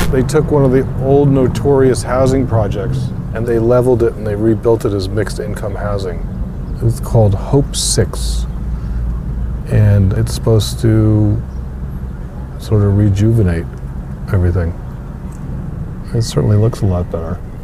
They took one of the old notorious housing projects and they leveled it and they rebuilt it as mixed income housing. It's called Hope 6. And it's supposed to sort of rejuvenate everything. It certainly looks a lot better.